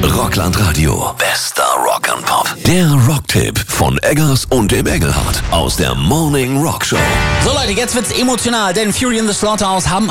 Rockland Radio. Bester Rock and Pop. Der Rocktipp von Eggers und dem Engelhardt aus der Morning Rock Show. So Leute, jetzt wird's emotional, denn Fury in the Slaughterhouse haben